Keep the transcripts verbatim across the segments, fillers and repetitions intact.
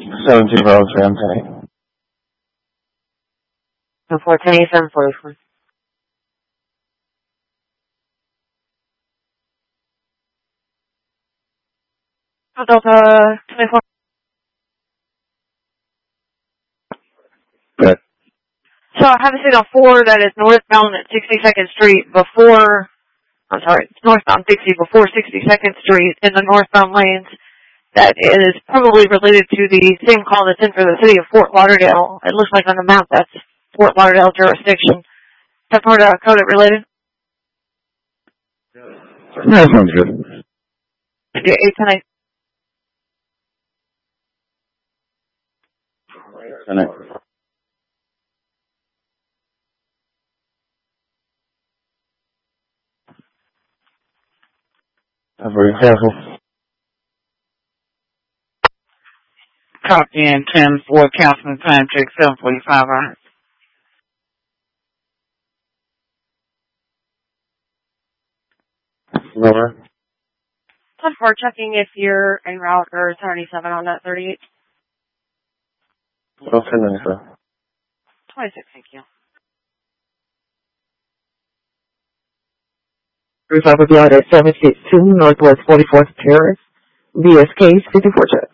seven two zero ten eight. ten four ten eight seven forty-four. Delta twenty-four. Good. So I have a signal four that is northbound at sixty-second Street before, I'm sorry, it's northbound Dixie before sixty-second Street in the northbound lanes. That is probably related to the same call that's in for the city of Fort Lauderdale. It looks like on the map that's Fort Lauderdale jurisdiction. That's more uh, code it related? That sounds good. Yeah, eight ten eight. ten eight. That's very careful. Copy in ten four, Councilman time check seven forty-five hours. Lower. ten four, checking if you're en route or seventy-seven on that thirty-eight. What's in there, sir? twenty-six, thank you. Cruise over the order seven six two Northwest forty-fourth Terrace, V S K fifty-four check.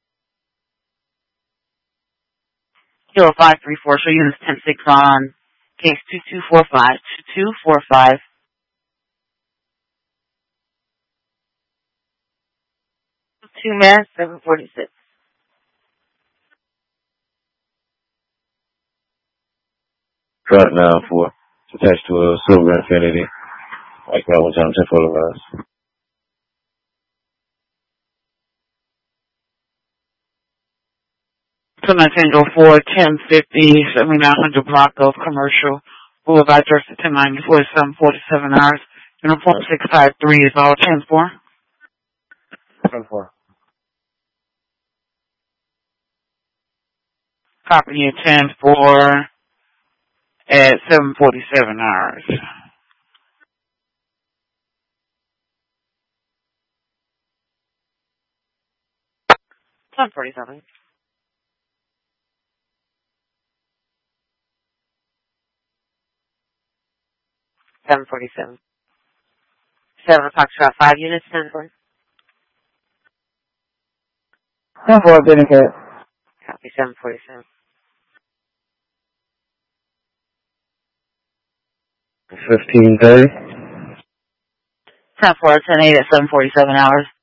Kilo five three four, show units ten six on case two two four five, two two four five. Two mass, seven forty-six. Truck nine four. It's attached to a silver Infinity. Like that was on ten photographs. Tonight Tango four, ten fifty, seventy-nine hundred block of Commercial Boulevard, Jersey ten ninety-four, seven forty-seven hours. Uniform six five three is all ten four. ten four. Copy in ten four at seven forty-seven hours. ten forty-seven. seven forty-seven. seven o'clock, shot five units, ten four. ten four, Benefit. Copy, seven forty-seven. Fifteen thirty. ten four, ten eight at seven forty-seven hours.